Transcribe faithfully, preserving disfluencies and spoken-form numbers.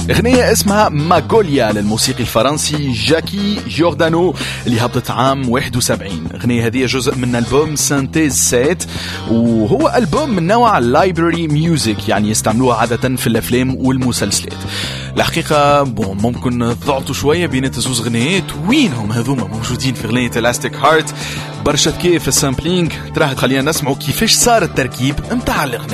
اغنية اسمها ماغوليا للموسيقي الفرنسي جاكي جوردانو اللي هبطت عام واحد وسبعين. اغنية هذه جزء من ألبوم سانتيز سات، وهو ألبوم من نوع لايبراري ميوزك، يعني يستعملوها عادة في الأفلام والمسلسلات. الحقيقة بون ممكن ضعتوا شوية بين تزوز غنيات، وينهم هذوما موجودين في غنية إلاستيك هارت؟ برشا كيف السامبلينج تراه. خلينا نسمعوا كيفاش صار التركيب متاع الغنية.